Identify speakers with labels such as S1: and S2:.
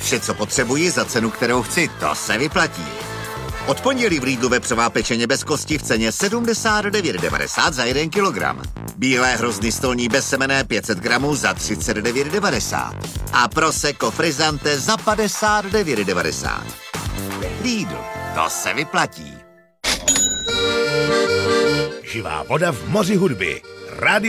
S1: Vše, co potřebuji za cenu, kterou chci, to se vyplatí. Od pondělí v Lidlu vepřová pečeně bez kosti v ceně 79,90 za 1 kilogram. Bílé hrozny stolní bezsemenné 500 gramů za 39,90. A prosecco frizzante za 59,90. Lidl, to se vyplatí.
S2: Živá voda v moři hudby. Radio